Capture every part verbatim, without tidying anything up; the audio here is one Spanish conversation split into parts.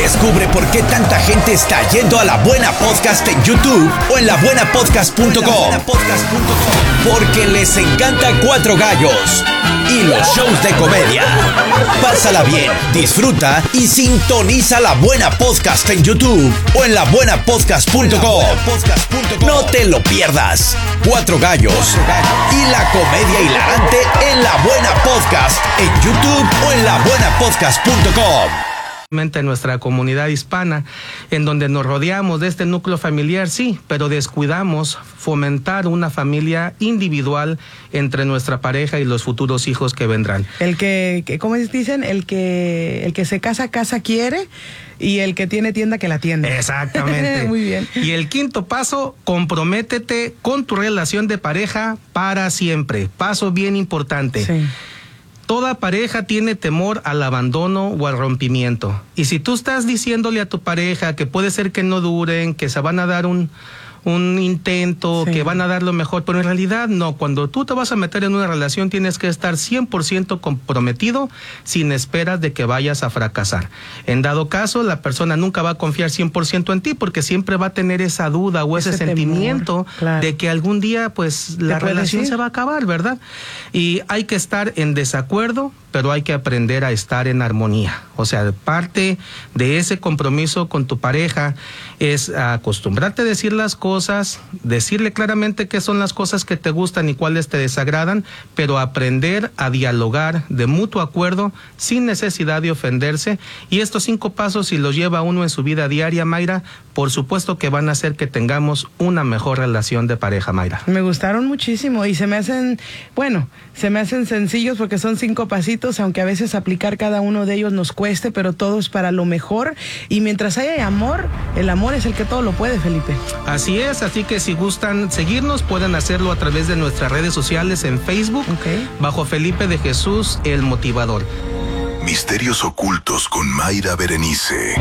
Descubre por qué tanta gente está yendo a La Buena Podcast en YouTube o en la buena podcast punto com. Porque les encanta Cuatro Gallos y los shows de comedia. Pásala bien, disfruta y sintoniza La Buena Podcast en YouTube o en la buena podcast punto com. No te lo pierdas. Cuatro Gallos y la comedia hilarante en La Buena Podcast en YouTube o en la buena podcast punto com. En nuestra comunidad hispana, en donde nos rodeamos de este núcleo familiar, sí, pero descuidamos fomentar una familia individual entre nuestra pareja y los futuros hijos que vendrán. El que, que ¿cómo dicen? El que, el que se casa, casa quiere, y el que tiene tienda, que la tienda. Exactamente. Muy bien. Y el quinto paso, comprométete con tu relación de pareja para siempre. Paso bien importante. Sí. Toda pareja tiene temor al abandono o al rompimiento. Y si tú estás diciéndole a tu pareja que puede ser que no duren, que se van a dar un, un intento, sí, que van a dar lo mejor, pero en realidad no. Cuando tú te vas a meter en una relación tienes que estar cien por ciento comprometido sin esperas de que vayas a fracasar. En dado caso, la persona nunca va a confiar cien por ciento en ti porque siempre va a tener esa duda o ese, ese sentimiento temor, claro, de que algún día pues la relación decir? se va a acabar, ¿verdad? Y hay que estar en desacuerdo, pero hay que aprender a estar en armonía. O sea, parte de ese compromiso con tu pareja es acostumbrarte a decir las cosas, decirle claramente qué son las cosas que te gustan y cuáles te desagradan, pero aprender a dialogar de mutuo acuerdo sin necesidad de ofenderse. Y estos cinco pasos, si los lleva uno en su vida diaria, Mayra, por supuesto que van a hacer que tengamos una mejor relación de pareja, Mayra. Me gustaron muchísimo y se me hacen, bueno, se me hacen sencillos porque son cinco pasitos, aunque a veces aplicar cada uno de ellos nos cueste, pero todo es para lo mejor. Y mientras haya amor, el amor es el que todo lo puede, Felipe. Así es, así que si gustan seguirnos, pueden hacerlo a través de nuestras redes sociales en Facebook, okay, bajo Felipe de Jesús, el Motivador. Misterios Ocultos con Mayra Berenice.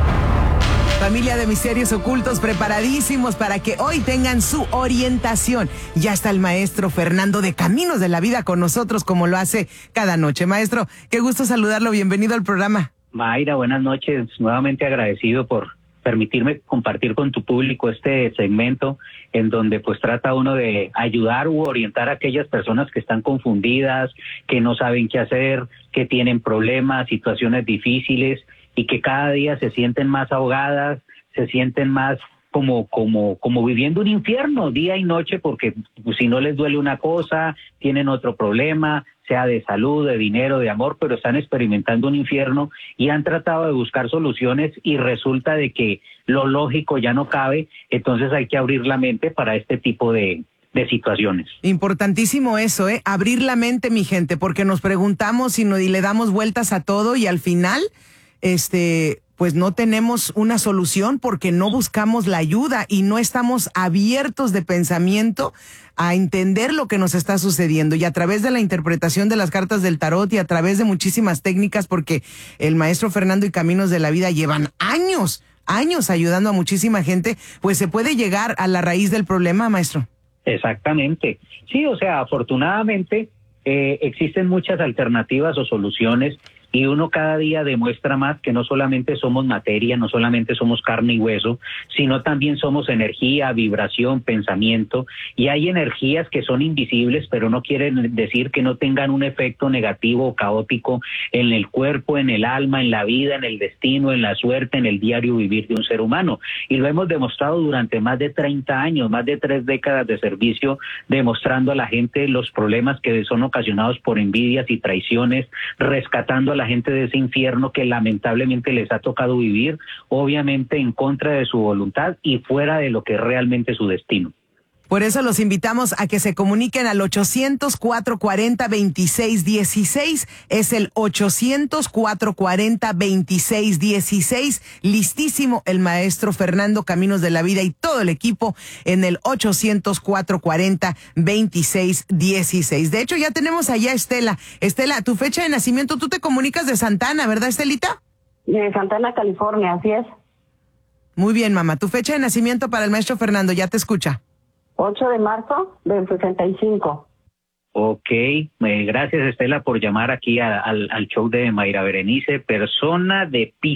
Familia de Misterios Ocultos, preparadísimos para que hoy tengan su orientación. Ya está el maestro Fernando de Caminos de la Vida con nosotros, como lo hace cada noche. Maestro, qué gusto saludarlo, bienvenido al programa. Mayra, buenas noches, nuevamente agradecido por permitirme compartir con tu público este segmento en donde pues trata uno de ayudar u orientar a aquellas personas que están confundidas, que no saben qué hacer, que tienen problemas, situaciones difíciles y que cada día se sienten más ahogadas, se sienten más como como como viviendo un infierno día y noche, porque pues, si no les duele una cosa, tienen otro problema, sea de salud, de dinero, de amor, pero están experimentando un infierno y han tratado de buscar soluciones y resulta de que lo lógico ya no cabe, entonces hay que abrir la mente para este tipo de de situaciones. Importantísimo eso, ¿eh? Abrir la mente, mi gente, porque nos preguntamos y, no, y le damos vueltas a todo y al final este, pues no tenemos una solución porque no buscamos la ayuda y no estamos abiertos de pensamiento a entender lo que nos está sucediendo. Y a través de la interpretación de las cartas del tarot y a través de muchísimas técnicas, porque el maestro Fernando y Caminos de la Vida llevan años, años ayudando a muchísima gente, pues se puede llegar a la raíz del problema, maestro. Exactamente. Sí, o sea, afortunadamente eh, existen muchas alternativas o soluciones y uno cada día demuestra más que no solamente somos materia, no solamente somos carne y hueso, sino también somos energía, vibración, pensamiento, y hay energías que son invisibles, pero no quieren decir que no tengan un efecto negativo o caótico en el cuerpo, en el alma, en la vida, en el destino, en la suerte, en el diario vivir de un ser humano. Y lo hemos demostrado durante más de treinta años, más de tres décadas de servicio, demostrando a la gente los problemas que son ocasionados por envidias y traiciones, rescatando a la gente de ese infierno que lamentablemente les ha tocado vivir, obviamente en contra de su voluntad y fuera de lo que es realmente su destino. Por eso los invitamos a que se comuniquen al ochocientos, cuatrocientos cuarenta, veintiséis dieciséis. Es el ochocientos, cuatrocientos cuarenta, veintiséis dieciséis. Listísimo el maestro Fernando Caminos de la Vida y todo el equipo en el ochocientos, cuatrocientos cuarenta, veintiséis dieciséis. De hecho, ya tenemos allá a Estela. Estela, tu fecha de nacimiento, tú te comunicas de Santana, ¿verdad, Estelita? De Santana, California, así es. Muy bien, mamá. Tu fecha de nacimiento para el maestro Fernando, ya te escucha. ocho de marzo del sesenta y cinco. Ok, eh, gracias Estela por llamar aquí a, al, al show de Mayra Berenice, persona de